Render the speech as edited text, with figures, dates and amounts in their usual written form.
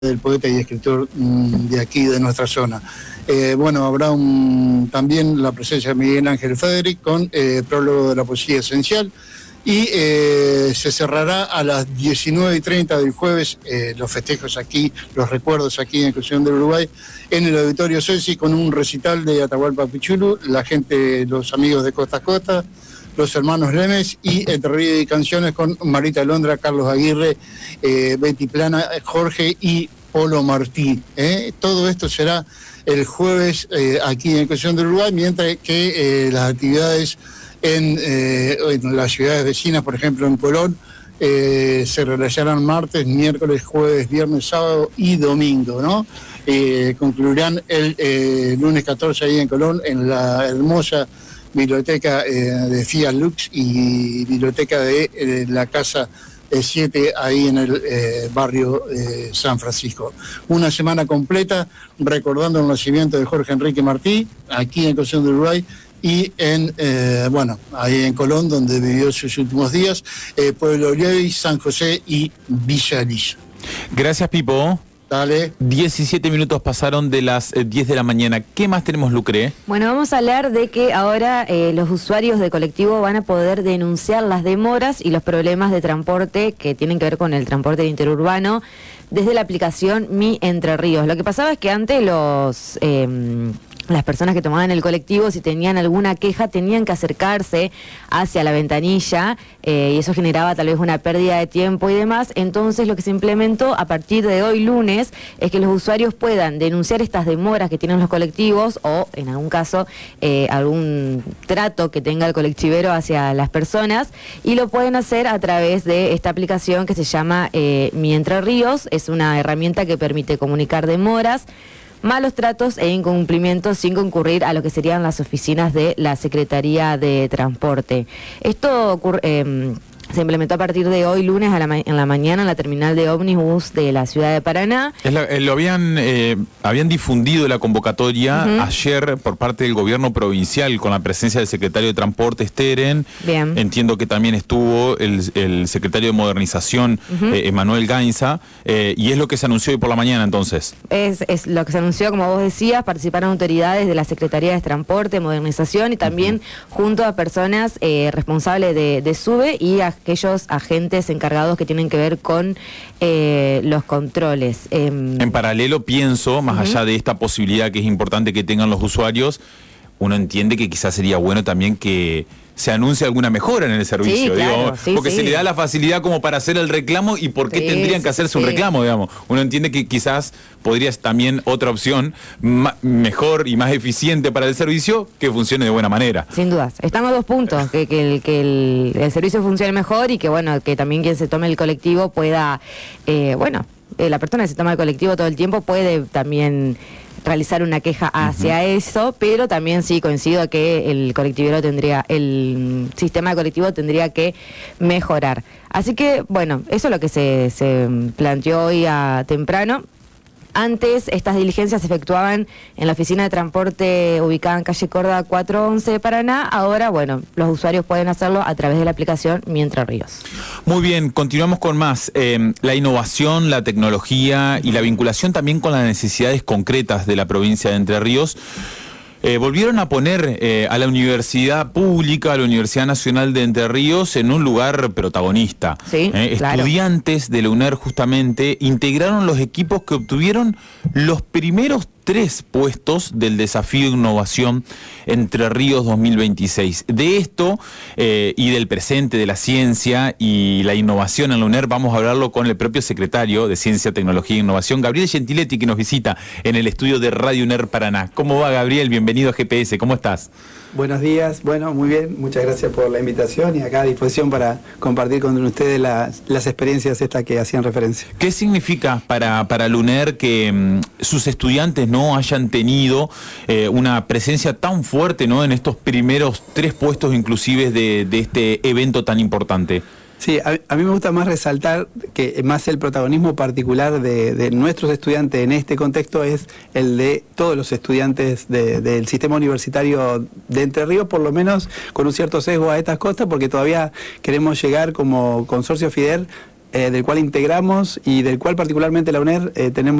del poeta y escritor de aquí, de nuestra zona. Bueno, habrá también la presencia de Miguel Ángel Federic con prólogo de la poesía esencial y se cerrará a las 19:30 del jueves los festejos aquí, los recuerdos aquí en Inclusión del Uruguay, en el Auditorio Celsi con un recital de Atahualpa Pichulu, la gente, los amigos de Costa a Costa, los hermanos Lemes y Entre Ríos y Canciones con Marita Londra, Carlos Aguirre, Betty Plana, Jorge y Polo Martí. Todo esto será el jueves aquí en Inclusión del Uruguay, mientras que las actividades en las ciudades vecinas, por ejemplo en Colón, se realizarán martes, miércoles, jueves, viernes, sábado y domingo, ¿no? Concluirán el lunes 14 ahí en Colón, en la hermosa biblioteca de FIA Lux y biblioteca de la Casa 7 ahí en el barrio San Francisco. Una semana completa recordando el nacimiento de Jorge Enrique Martí, aquí en Inclusión del Uruguay, y ahí en Colón, donde vivió sus últimos días, Pueblo Liey, San José y Villa Elisa. Gracias, Pipo. Dale. 17 minutos pasaron de las 10 de la mañana. ¿Qué más tenemos, Lucre? Bueno, vamos a hablar de que ahora los usuarios de colectivo van a poder denunciar las demoras y los problemas de transporte que tienen que ver con el transporte interurbano desde la aplicación Mi Entre Ríos. Lo que pasaba es que antes las personas que tomaban el colectivo, si tenían alguna queja, tenían que acercarse hacia la ventanilla y eso generaba tal vez una pérdida de tiempo y demás. Entonces lo que se implementó a partir de hoy lunes es que los usuarios puedan denunciar estas demoras que tienen los colectivos o en algún caso algún trato que tenga el colectivero hacia las personas, y lo pueden hacer a través de esta aplicación que se llama Mi Entre Ríos. Es una herramienta que permite comunicar demoras, malos tratos e incumplimientos sin concurrir a lo que serían las oficinas de la Secretaría de Transporte. Esto se implementó a partir de hoy lunes en la mañana en la terminal de ómnibus de la ciudad de Paraná. Habían difundido la convocatoria ayer por parte del gobierno provincial con la presencia del secretario de Transporte, Steren. Bien. Entiendo que también estuvo el secretario de Modernización, Emanuel Gainza, y es lo que se anunció hoy por la mañana entonces. Es lo que se anunció, como vos decías, participaron autoridades de la Secretaría de Transporte, Modernización y también junto a personas responsables de SUBE y aquellos agentes encargados que tienen que ver con los controles. En paralelo pienso, más allá de esta posibilidad que es importante que tengan los usuarios, uno entiende que quizás sería bueno también que se anuncie alguna mejora en el servicio, sí, claro, porque se le da la facilidad como para hacer el reclamo y por qué tendrían que hacerse un reclamo, digamos. Uno entiende que quizás podría también otra opción mejor y más eficiente para el servicio que funcione de buena manera. Sin dudas. Están los dos puntos, que el servicio funcione mejor y que bueno, que también quien se tome el colectivo pueda, la persona que se toma el colectivo todo el tiempo puede también realizar una queja hacia eso, pero también sí coincido que el sistema de colectivo tendría que mejorar. Así que, bueno, eso es lo que se planteó hoy temprano. Antes estas diligencias se efectuaban en la oficina de transporte ubicada en calle Córdoba 411 de Paraná. Ahora, bueno, los usuarios pueden hacerlo a través de la aplicación Mi Entre Ríos. Muy bien, continuamos con más. La innovación, la tecnología y la vinculación también con las necesidades concretas de la provincia de Entre Ríos. Volvieron a poner a la universidad pública, a la Universidad Nacional de Entre Ríos, en un lugar protagonista. Sí, claro. Estudiantes de la UNER justamente integraron los equipos que obtuvieron los primeros 3 puestos del desafío de innovación Entre Ríos 2026. De esto y del presente de la ciencia y la innovación en la UNER vamos a hablarlo con el propio secretario de Ciencia, Tecnología e Innovación, Gabriel Gentiletti, que nos visita en el estudio de Radio UNER Paraná. ¿Cómo va, Gabriel? Bienvenido a GPS. ¿Cómo estás? Buenos días, bueno, muy bien, muchas gracias por la invitación y acá a disposición para compartir con ustedes las experiencias estas que hacían referencia. ¿Qué significa para la UNER que sus estudiantes no hayan tenido una presencia tan fuerte, ¿no?, en estos primeros 3 puestos inclusive de este evento tan importante? Sí, a mí me gusta más resaltar que más el protagonismo particular de nuestros estudiantes en este contexto es el de todos los estudiantes del sistema universitario de Entre Ríos, por lo menos con un cierto sesgo a estas costas, porque todavía queremos llegar como Consorcio FIDER del cual integramos y del cual particularmente la UNER tenemos